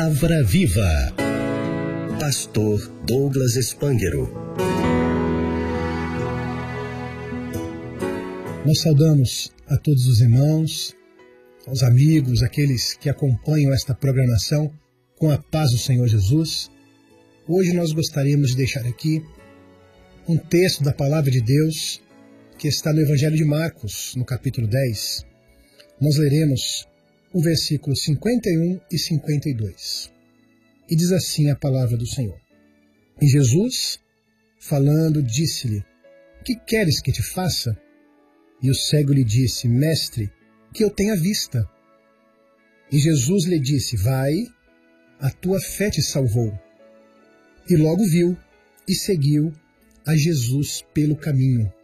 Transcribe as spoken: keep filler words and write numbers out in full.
Palavra Viva. Pastor Douglas Espânguero. Nós saudamos a todos os irmãos, aos amigos, aqueles que acompanham esta programação com a paz do Senhor Jesus. Hoje nós gostaríamos de deixar aqui um texto da Palavra de Deus que está no Evangelho de Marcos, no capítulo dez. Nós leremos o versículo cinquenta e um e cinquenta e dois. E diz assim a palavra do Senhor. E Jesus, falando, disse-lhe: Que queres que te faça? E o cego lhe disse: Mestre, que eu tenha vista. E Jesus lhe disse: Vai, a tua fé te salvou. E logo viu e seguiu a Jesus pelo caminho.